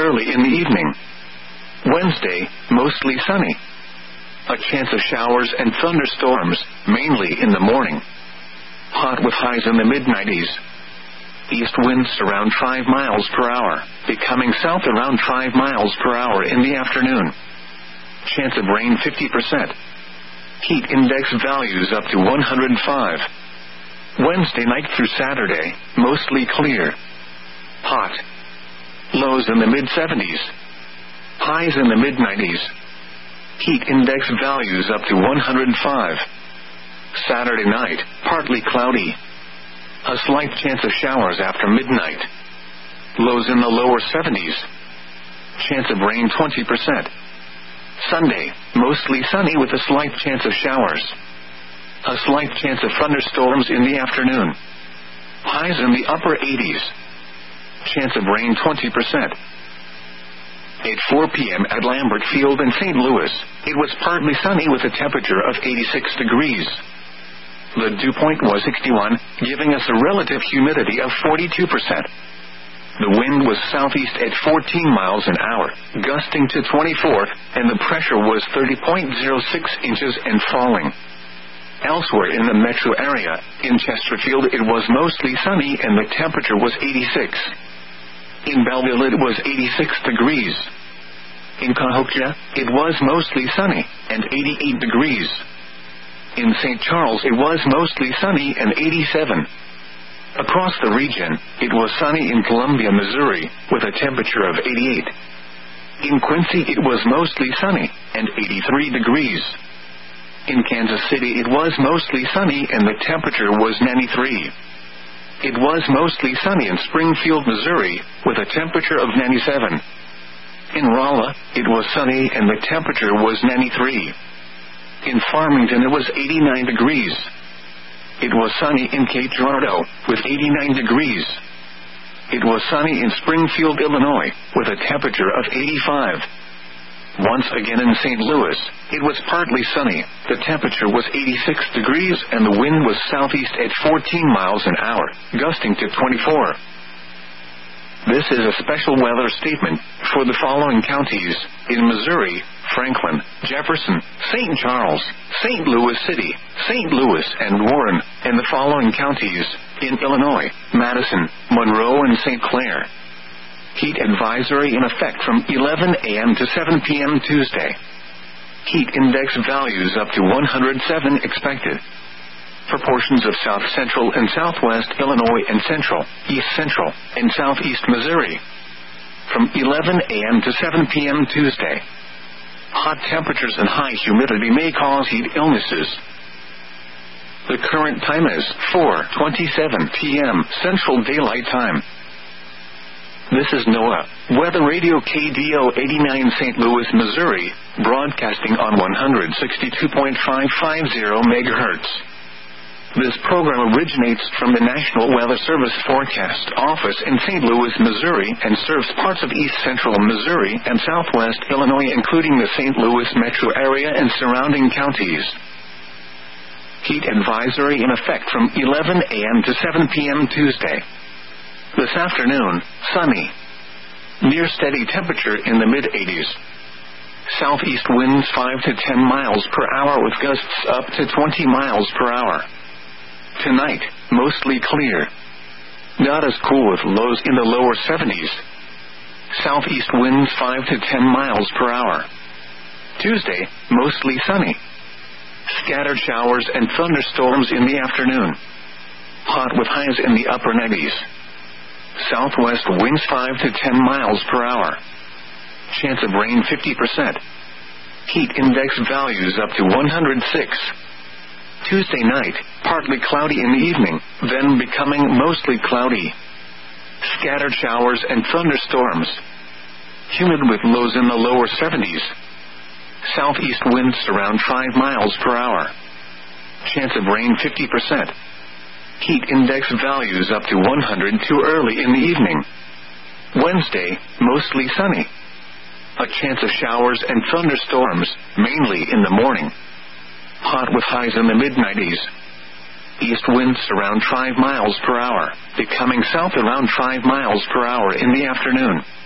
early in the evening. Wednesday, mostly sunny. A chance of showers and thunderstorms, mainly in the morning. Hot with highs in the mid-90s. East winds around 5 miles per hour, becoming south around 5 miles per hour in the afternoon. Chance of rain 50%. Heat index values up to 105. Wednesday night through Saturday, mostly clear. Hot. Lows in the mid-70s. Highs in the mid-90s. Heat index values up to 105. Saturday night, partly cloudy. A slight chance of showers after midnight. Lows in the lower 70s. Chance of rain 20%. Sunday, mostly sunny with a slight chance of showers. A slight chance of thunderstorms in the afternoon. Highs in the upper 80s. Chance of rain 20%. At 4 p.m. at Lambert Field in St. Louis, it was partly sunny with a temperature of 86 degrees. The dew point was 61, giving us a relative humidity of 42%. The wind was southeast at 14 miles an hour, gusting to 24, and the pressure was 30.06 inches and falling. Elsewhere in the metro area, in Chesterfield it was mostly sunny and the temperature was 86. In Belleville it was 86 degrees. In Cahokia, it was mostly sunny and 88 degrees. In St. Charles it was mostly sunny and 87. Across the region, it was sunny in Columbia, Missouri, with a temperature of 88. In Quincy it was mostly sunny and 83 degrees. In Kansas City it was mostly sunny and the temperature was 93. It was mostly sunny in Springfield, Missouri, with a temperature of 97. In Rolla, it was sunny and the temperature was 93. In Farmington it was 89 degrees. It was sunny in Cape Girardeau, with 89 degrees. It was sunny in Springfield, Illinois, with a temperature of 85. Once again in St. Louis, it was partly sunny, the temperature was 86 degrees and the wind was southeast at 14 miles an hour, gusting to 24. This is a special weather statement for the following counties: in Missouri, Franklin, Jefferson, St. Charles, St. Louis City, St. Louis and Warren, and the following counties: in Illinois, Madison, Monroe and St. Clair. Heat advisory in effect from 11 a.m. to 7 p.m. Tuesday. Heat index values up to 107 expected. For portions of south central and southwest Illinois and central, east central, and southeast Missouri. From 11 a.m. to 7 p.m. Tuesday. Hot temperatures and high humidity may cause heat illnesses. The current time is 4:27 p.m. Central Daylight Time. This is NOAA Weather Radio KDO 89 St. Louis, Missouri, broadcasting on 162.550 MHz. This program originates from the National Weather Service Forecast Office in St. Louis, Missouri, and serves parts of east central Missouri and southwest Illinois, including the St. Louis metro area and surrounding counties. Heat advisory in effect from 11 a.m. to 7 p.m. Tuesday. This afternoon, sunny. Near steady temperature in the mid-80s. Southeast winds 5 to 10 miles per hour with gusts up to 20 miles per hour. Tonight, mostly clear. Not as cool with lows in the lower 70s. Southeast winds 5 to 10 miles per hour. Tuesday, mostly sunny. Scattered showers and thunderstorms in the afternoon. Hot with highs in the upper 90s. Southwest winds 5 to 10 miles per hour. Chance of rain 50%. Heat index values up to 106. Tuesday night, partly cloudy in the evening, then becoming mostly cloudy. Scattered showers and thunderstorms. Humid with lows in the lower 70s. Southeast winds around 5 miles per hour. Chance of rain 50%. Heat index values up to 102 early in the evening. Wednesday, mostly sunny. A chance of showers and thunderstorms, mainly in the morning. Hot with highs in the mid-90s. East winds around 5 miles per hour, becoming south around 5 miles per hour in the afternoon.